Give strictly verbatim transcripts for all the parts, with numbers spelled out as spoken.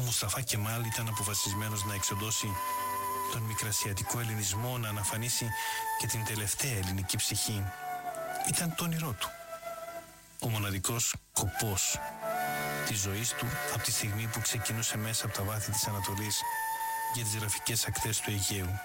Μουσταφά Κεμάλ ήταν αποφασισμένος να εξοντώσει τον μικρασιατικό ελληνισμό, να αναφανίσει και την τελευταία ελληνική ψυχή. Ήταν το όνειρό του. Ο μοναδικός σκοπός της ζωής του από τη στιγμή που ξεκινούσε μέσα από τα βάθη της Ανατολής για τις γραφικές ακτές του Αιγαίου.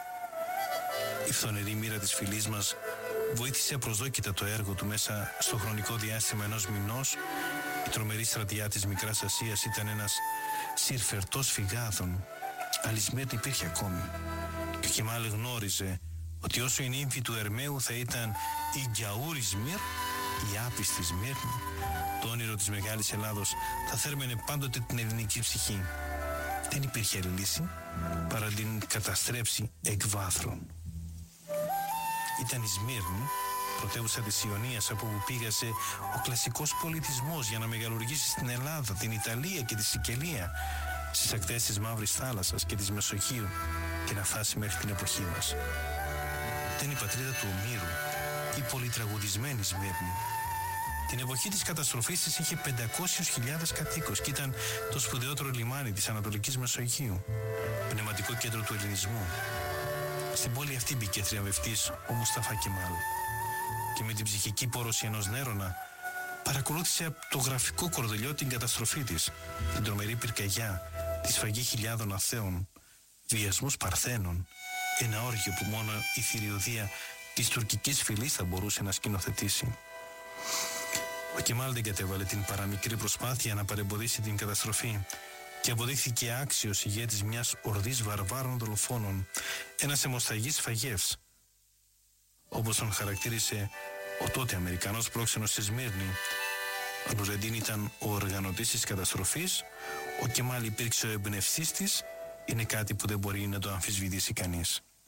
Η φθονερή μοίρα της φυλής μας βοήθησε απροσδόκητα το έργο του μέσα στο χρονικό διάστημα ενός μηνός. Η τρομερή στρατιά της Μικράς Ασίας ήταν ένας συρφερτός φυγάδων, αλλά η Σμύρνη υπήρχε ακόμη. Και ο Κεμάλ γνώριζε ότι όσο η νύμφη του Ερμαίου θα ήταν η Γκιαούρη Σμύρ, η άπιστη Σμύρνη, το όνειρο της Μεγάλης Ελλάδος θα θέρμενε πάντοτε την ελληνική ψυχή. Δεν υπήρχε άλλη λύση παρά την καταστρέψει εκ βάθρων. Ήταν η Σμύρνη, πρωτεύουσα της Ιωνίας, από όπου πήγασε ο κλασικός πολιτισμός για να μεγαλουργήσει στην Ελλάδα, την Ιταλία και τη Σικελία, στις ακτές της Μαύρης Θάλασσας και της Μεσογείου, και να φτάσει μέχρι την εποχή μας. Ήταν η πατρίδα του Ομήρου, η πολυτραγουδισμένη Σμύρνη. Την εποχή της καταστροφής της είχε πεντακόσιες χιλιάδες κατοίκους και ήταν το σπουδαιότερο λιμάνι της Ανατολικής Μεσογείου, πνευματικό κέντρο του ελληνισμού. Στην πόλη αυτή μπήκε θριαμβευτής ο Μουσταφά Κεμάλ και με την ψυχική πόρωση ενός Νέρονα παρακολούθησε από το γραφικό κορδελιό την καταστροφή της, την τρομερή πυρκαγιά, τη σφαγή χιλιάδων αθέων, βιασμούς παρθένων, ένα όργιο που μόνο η θηριωδία της τουρκικής φυλής θα μπορούσε να σκηνοθετήσει. Ο Κεμάλ δεν κατέβαλε την παραμικρή προσπάθεια να παρεμποδίσει την καταστροφή και αποδείχθηκε άξιος ηγέτης μιας ορδής βαρβάρων δολοφόνων, ένας αιμοσταγής φαγεύς, όπως τον χαρακτήρισε ο τότε Αμερικανός πρόξενος στη Σμύρνη. Ο Νουρεντίν ήταν ο οργανωτής της καταστροφής, ο Κεμάλ υπήρξε ο εμπνευστής της, είναι κάτι που δεν μπορεί να το αμφισβητήσει κανείς.